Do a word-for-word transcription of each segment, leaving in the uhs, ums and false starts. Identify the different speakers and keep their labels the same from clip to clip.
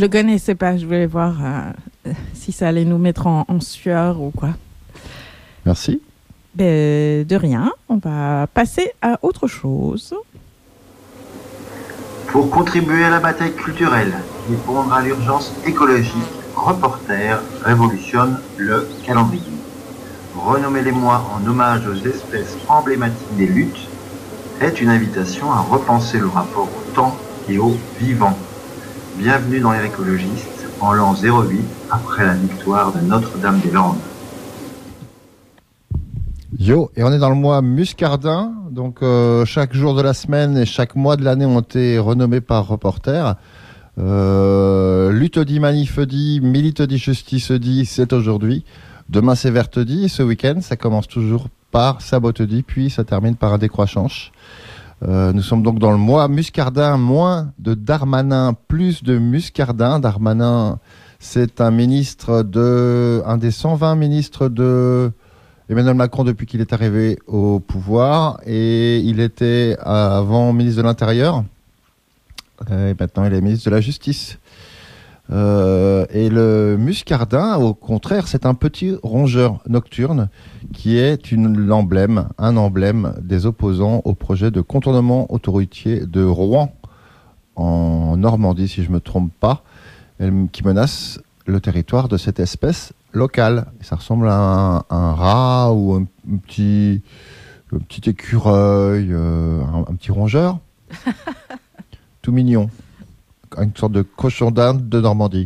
Speaker 1: le connaissais pas. Je voulais voir euh, si ça allait nous mettre en, en sueur ou quoi.
Speaker 2: Merci.
Speaker 1: Ben, de rien. On va passer à autre chose.
Speaker 3: Pour contribuer à la bataille culturelle, répondre à l'urgence écologique, Reporter révolutionne le calendrier. Renommer les mois en hommage aux espèces emblématiques des luttes est une invitation à repenser le rapport au temps et au vivant. Bienvenue dans Air Écologiste, en l'an zéro huit, après la victoire de Notre-Dame-des-Landes.
Speaker 2: Yo, et on est dans le mois muscardin, donc euh, chaque jour de la semaine et chaque mois de l'année ont été renommés par Reporter. Euh, Lutte-dit, manif-dit, milite-dit, justice-dit, c'est aujourd'hui. Demain c'est verte-dit, et ce week-end ça commence toujours par sabote-dit, puis ça termine par un décroissance. Euh, nous sommes donc dans le mois muscardin, moins de Darmanin, plus de muscardin. Darmanin, c'est un ministre de, un des cent vingt ministres de Emmanuel Macron depuis qu'il est arrivé au pouvoir, et il était avant ministre de l'Intérieur, et maintenant il est ministre de la Justice. Euh, et le muscardin, au contraire, c'est un petit rongeur nocturne qui est une emblème, un emblème des opposants au projet de contournement autoroutier de Rouen, en Normandie, si je ne me trompe pas, qui menace le territoire de cette espèce locale. Ça ressemble à un, un rat ou un, un, petit, un petit écureuil, euh, un, un petit rongeur, tout mignon. Une sorte de cochon d'Inde de Normandie.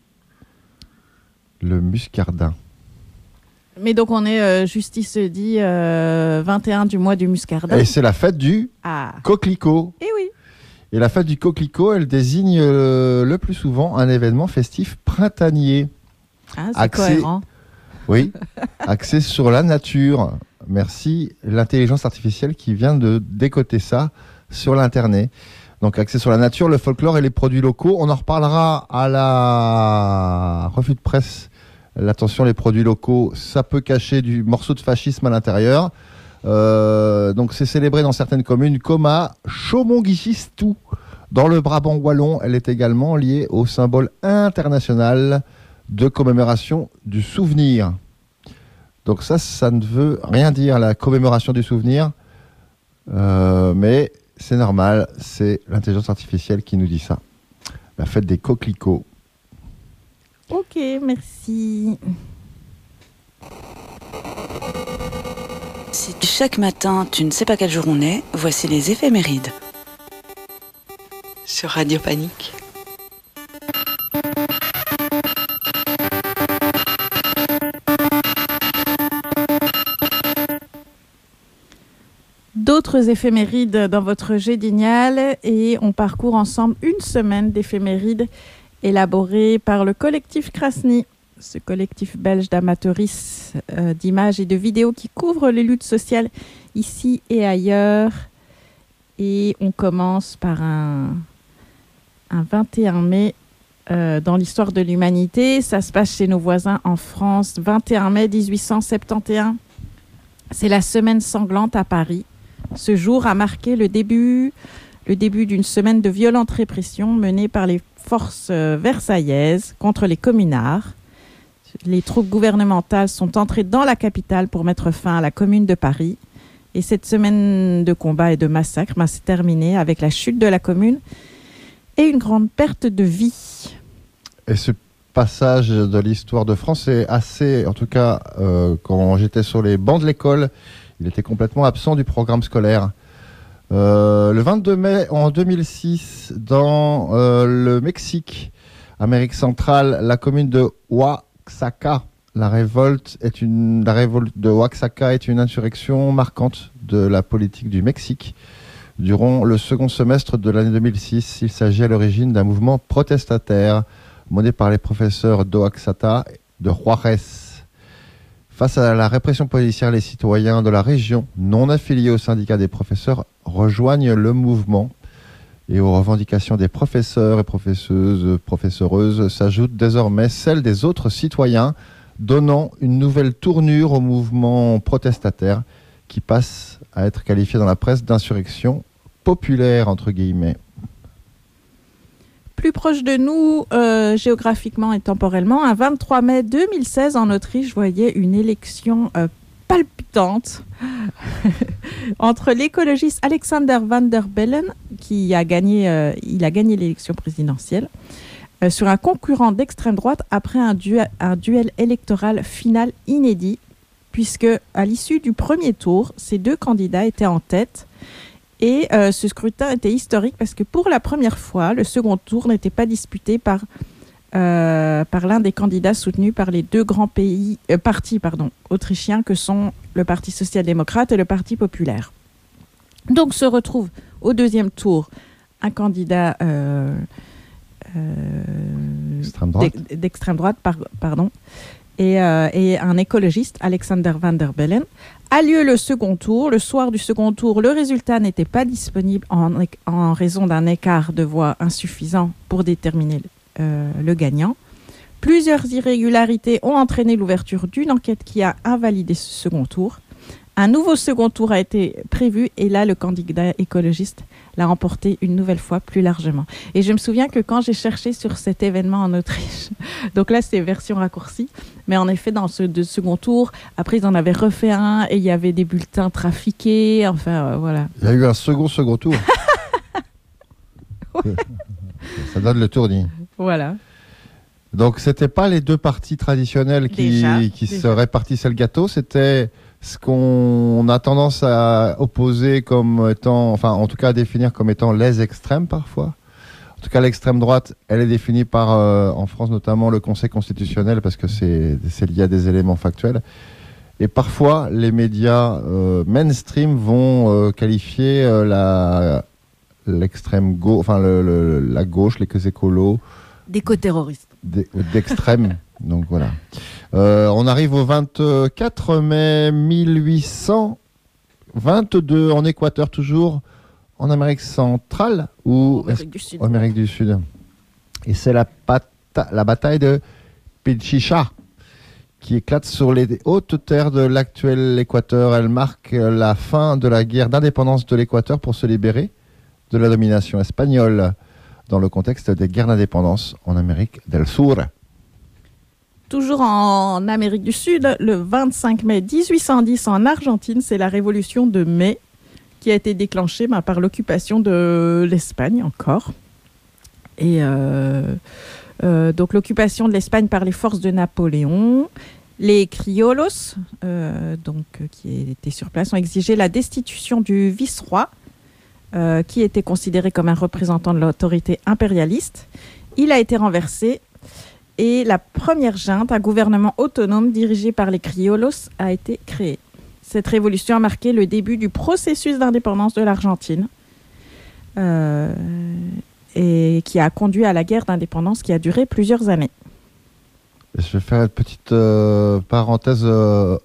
Speaker 2: Le muscardin.
Speaker 1: Mais donc on est euh, justice dit euh, vingt et un du mois du muscardin.
Speaker 2: Et c'est la fête du
Speaker 1: ah.
Speaker 2: coquelicot.
Speaker 1: Et oui.
Speaker 2: Et la fête du coquelicot, elle désigne euh, le plus souvent un événement festif printanier.
Speaker 1: Ah, c'est
Speaker 2: axé,
Speaker 1: cohérent.
Speaker 2: Oui, axé sur la nature. Merci l'intelligence artificielle qui vient de décoder ça sur l'internet. Donc axé sur la nature, le folklore et les produits locaux. On en reparlera à la revue de presse. Attention, les produits locaux, ça peut cacher du morceau de fascisme à l'intérieur. Euh, donc c'est célébré dans certaines communes comme à Chaumont-Guichistou. Dans le Brabant wallon, elle est également liée au symbole international de commémoration du souvenir. Donc ça, ça ne veut rien dire, la commémoration du souvenir. Euh, mais c'est normal, c'est l'intelligence artificielle qui nous dit ça. La fête des coquelicots.
Speaker 1: Ok, merci.
Speaker 4: Si chaque matin, tu ne sais pas quel jour on est, voici les éphémérides. Sur Radio Panique.
Speaker 1: D'autres éphémérides dans votre Gédignal, et on parcourt ensemble une semaine d'éphémérides élaborées par le collectif Krasny, ce collectif belge d'amateuristes euh, d'images et de vidéos qui couvre les luttes sociales ici et ailleurs. Et on commence par un, un vingt et un mai euh, dans l'histoire de l'humanité. Ça se passe chez nos voisins en France, vingt et un mai dix-huit cent soixante et onze. C'est la semaine sanglante à Paris. Ce jour a marqué le début, le début d'une semaine de violente répression menée par les forces versaillaises contre les communards. Les troupes gouvernementales sont entrées dans la capitale pour mettre fin à la Commune de Paris. Et cette semaine de combat et de massacre bah, s'est terminée avec la chute de la Commune et une grande perte de vie.
Speaker 2: Et ce passage de l'histoire de France est assez, en tout cas, euh, quand j'étais sur les bancs de l'école, il était complètement absent du programme scolaire. Euh, le vingt-deux mai en deux mille six, dans euh, le Mexique, Amérique centrale, la commune de Oaxaca, la révolte est une, la révolte de Oaxaca est une insurrection marquante de la politique du Mexique. Durant le second semestre de l'année deux mille six, il s'agit à l'origine d'un mouvement protestataire mené par les professeurs d'Oaxaca de Juárez. Face à la répression policière, les citoyens de la région, non affiliés au syndicat des professeurs, rejoignent le mouvement. Et aux revendications des professeurs et professeuses, professeureuses s'ajoutent désormais celles des autres citoyens, donnant une nouvelle tournure au mouvement protestataire qui passe à être qualifié dans la presse d'insurrection populaire, entre guillemets.
Speaker 1: plus proche de nous, euh, géographiquement et temporellement, un vingt-trois mai deux mille seize en Autriche voyait une élection euh, palpitante entre l'écologiste Alexander Van der Bellen, qui a gagné, euh, il a gagné l'élection présidentielle, euh, sur un concurrent d'extrême droite après un duel, un duel électoral final inédit, puisque à l'issue du premier tour, ces deux candidats étaient en tête. Et euh, ce scrutin était historique parce que pour la première fois, le second tour n'était pas disputé par, euh, par l'un des candidats soutenus par les deux grands pays, euh, partis pardon, autrichiens que sont le Parti social-démocrate et le Parti populaire. Donc se retrouve au deuxième tour un candidat euh, euh,
Speaker 2: Extrême droite.
Speaker 1: d'ex- d'extrême droite, par, pardon, et, euh, et un écologiste, Alexander Van der Bellen. A lieu le second tour. Le soir du second tour, le résultat n'était pas disponible en, en raison d'un écart de voix insuffisant pour déterminer euh, le gagnant. Plusieurs irrégularités ont entraîné l'ouverture d'une enquête qui a invalidé ce second tour. Un nouveau second tour a été prévu et là, le candidat écologiste l'a remporté une nouvelle fois plus largement. Et je me souviens que quand j'ai cherché sur cet événement en Autriche, donc là, c'est version raccourcie, mais en effet, dans ce de second tour, après, ils en avaient refait un et il y avait des bulletins trafiqués, enfin, euh, voilà.
Speaker 2: Il y a eu un second second tour.
Speaker 1: Ouais.
Speaker 2: Ça donne le tournis.
Speaker 1: Voilà.
Speaker 2: Donc, c'était pas les deux partis traditionnels qui,
Speaker 1: Déjà,
Speaker 2: qui
Speaker 1: déjà.
Speaker 2: se répartissaient le gâteau, c'était ce qu'on a tendance à opposer comme étant, enfin, en tout cas à définir comme étant les extrêmes parfois. En tout cas, l'extrême droite, elle est définie par, euh, en France notamment, le Conseil constitutionnel parce que c'est, c'est lié à des éléments factuels. Et parfois, les médias euh, mainstream vont euh, qualifier euh, la, l'extrême gauche, enfin le, le, la gauche, les écolos,
Speaker 1: D'éco-terroristes.
Speaker 2: d'e- d'extrême. Donc voilà. Euh, on arrive au vingt-quatre mai mille huit cent vingt-deux en Équateur, toujours en Amérique centrale ou
Speaker 1: Amérique du Sud.
Speaker 2: en Amérique du Sud. Et c'est la, bata- la bataille de Pichicha qui éclate sur les hautes terres de l'actuel Équateur. Elle marque la fin de la guerre d'indépendance de l'Équateur pour se libérer de la domination espagnole dans le contexte des guerres d'indépendance en Amérique del Sur.
Speaker 1: Toujours en Amérique du Sud, le vingt-cinq mai dix-huit cent dix en Argentine, c'est la révolution de mai qui a été déclenchée bah, par l'occupation de l'Espagne encore. Et euh, euh, donc l'occupation de l'Espagne par les forces de Napoléon. Les criollos, euh, donc, qui étaient sur place, ont exigé la destitution du vice-roi, euh, qui était considéré comme un représentant de l'autorité impérialiste. Il a été renversé. Et la première junte, un gouvernement autonome dirigé par les criollos, a été créée. Cette révolution a marqué le début du processus d'indépendance de l'Argentine euh, et qui a conduit à la guerre d'indépendance qui a duré plusieurs années.
Speaker 2: Je vais faire une petite euh, parenthèse. Euh,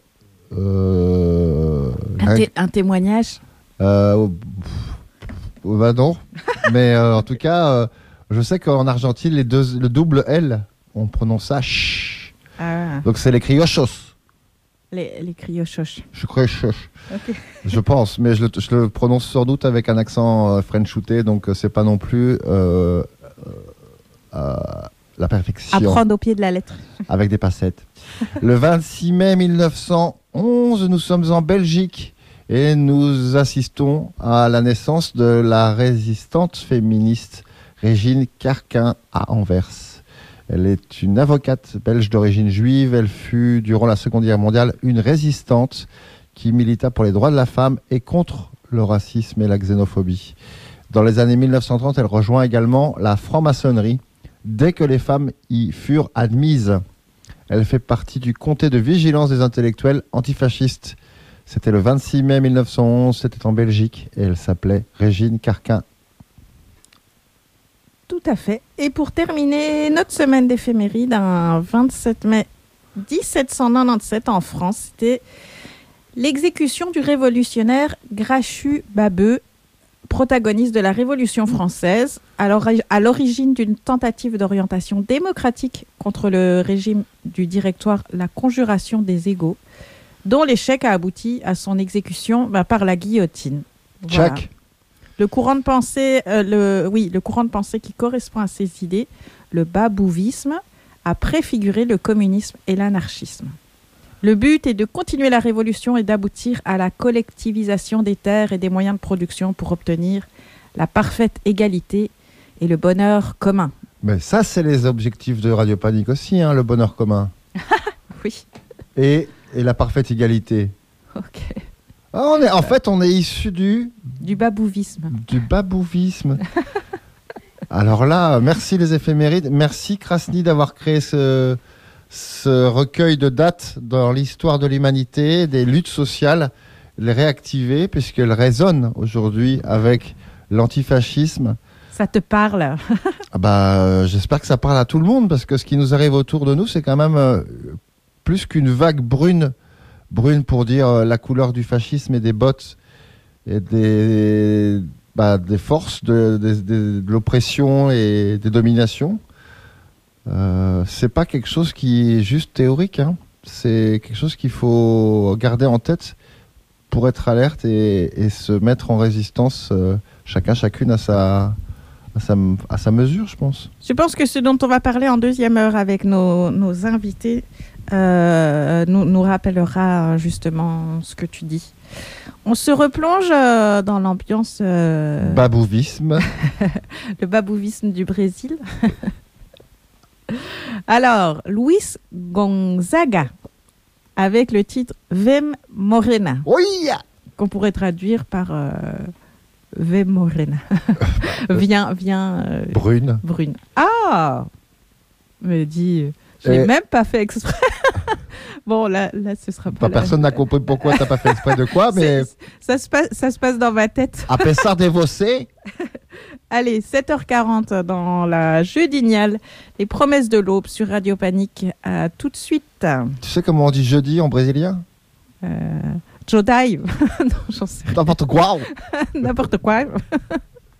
Speaker 2: euh,
Speaker 1: Un, té- un témoignage
Speaker 2: euh, pff, bah non, mais euh, en tout cas, euh, je sais qu'en Argentine, les deux, le double L, on prononce ça ch.
Speaker 1: ah,
Speaker 2: Donc c'est les criochos.
Speaker 1: les, les criochoches.
Speaker 2: Je crois choch.
Speaker 1: Ok.
Speaker 2: Je pense, mais je le, je le prononce sans doute avec un accent euh, frenchouté, donc euh, c'est pas non plus euh, euh, la perfection.
Speaker 1: À prendre au pied de la lettre.
Speaker 2: Avec des passettes. Le vingt-six mai mille neuf cent onze, nous sommes en Belgique et nous assistons à la naissance de la résistante féministe Régine Carquin à Anvers. Elle est une avocate belge d'origine juive. Elle fut, durant la Seconde Guerre mondiale, une résistante qui milita pour les droits de la femme et contre le racisme et la xénophobie. Dans les années mille neuf cent trente, elle rejoint également la franc-maçonnerie dès que les femmes y furent admises. Elle fait partie du comité de vigilance des intellectuels antifascistes. C'était le vingt-six mai mille neuf cent onze, c'était en Belgique et elle s'appelait Régine Carquin.
Speaker 1: Tout à fait. Et pour terminer notre semaine d'éphéméride, un vingt-sept mai dix-sept cent quatre-vingt-dix-sept en France, c'était l'exécution du révolutionnaire Grachu Babeu, protagoniste de la Révolution française, alors à l'origine d'une tentative d'orientation démocratique contre le régime du Directoire La Conjuration des égaux, dont l'échec a abouti à son exécution bah, par la guillotine. Voilà.
Speaker 2: Tchac.
Speaker 1: Le courant de pensée, euh, le, oui, le courant de pensée qui correspond à ces idées, le babouvisme, a préfiguré le communisme et l'anarchisme. Le but est de continuer la révolution et d'aboutir à la collectivisation des terres et des moyens de production pour obtenir la parfaite égalité et le bonheur commun.
Speaker 2: Mais ça, c'est les objectifs de Radio Panique aussi, hein, le bonheur commun.
Speaker 1: Oui.
Speaker 2: Et, et la parfaite égalité.
Speaker 1: Ok.
Speaker 2: Ah, on est, en fait, on est issu du...
Speaker 1: Du babouvisme.
Speaker 2: Du babouvisme. Alors là, merci les éphémérides. Merci Krasny d'avoir créé ce, ce recueil de dates dans l'histoire de l'humanité, des luttes sociales, les réactiver, puisqu'elles résonnent aujourd'hui avec l'antifascisme.
Speaker 1: Ça te parle?
Speaker 2: Ah bah, euh, j'espère que ça parle à tout le monde, parce que ce qui nous arrive autour de nous, c'est quand même euh, plus qu'une vague brune. Brune pour dire euh, la couleur du fascisme et des bottes et des, bah, des forces de, de, de, de l'oppression et des dominations. Euh, c'est pas quelque chose qui est juste théorique, hein. C'est quelque chose qu'il faut garder en tête pour être alerte et, et se mettre en résistance, euh, chacun, chacune à sa, à, sa, à sa mesure, je pense.
Speaker 1: Je pense que ce dont on va parler en deuxième heure avec nos, nos invités euh, nous, nous rappellera justement ce que tu dis. On se replonge euh, dans l'ambiance... Euh,
Speaker 2: babouvisme.
Speaker 1: Le babouvisme du Brésil. Alors, Luis Gonzaga, avec le titre Vem Morena,
Speaker 2: Oui.
Speaker 1: qu'on pourrait traduire par euh, Vem Morena. viens, viens. Euh,
Speaker 2: Brune.
Speaker 1: Brune. Ah, me dit, je l'ai
Speaker 2: Et...
Speaker 1: même pas fait exprès. Bon, là, là, ce sera pas.
Speaker 2: Bah, personne n'a compris pourquoi t'as pas fait exprès de quoi, mais.
Speaker 1: Ça se passe, ça se passe dans ma tête.
Speaker 2: À Pessard des Vossés.
Speaker 1: Allez, sept heures quarante dans la Jeudiniale, les promesses de l'aube sur Radio Panique. À tout de suite.
Speaker 2: Tu sais comment on dit jeudi en brésilien?
Speaker 1: Euh, Jodai. Non, j'en sais rien.
Speaker 2: N'importe quoi.
Speaker 1: N'importe quoi.